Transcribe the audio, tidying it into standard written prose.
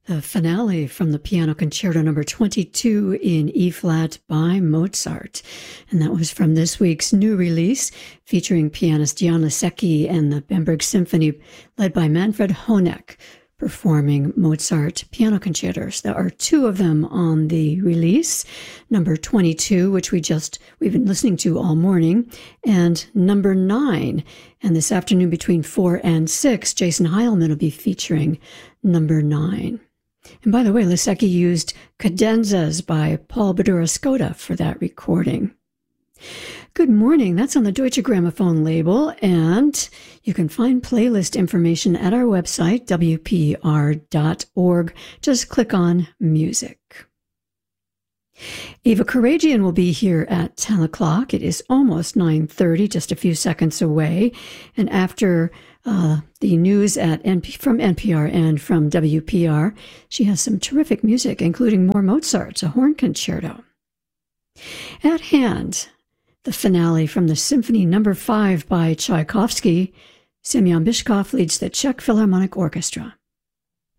The finale from the Piano Concerto number 22 in E-flat by Mozart. And that was from this week's new release featuring pianist Jan Lisecki and the Bamberg Symphony led by Manfred Honeck performing Mozart piano concertos. There are two of them on the release, number 22, which we've been listening to all morning, and number 9. And this afternoon between 4 and 6, Jason Heilman will be featuring number 9. And by the way, Lisecki used cadenzas by Paul Badura-Skoda for that recording. Good morning. That's on the Deutsche Grammophon label, and you can find playlist information at our website, wpr.org. Just click on music. Eva Karagian will be here at 10 o'clock. It is almost 9:30, just a few seconds away. And after the news from NPR and from WPR, she has some terrific music, including more Mozart, a horn concerto. At hand, the finale from the Symphony No. 5 by Tchaikovsky. Semyon Bishkov leads the Czech Philharmonic Orchestra.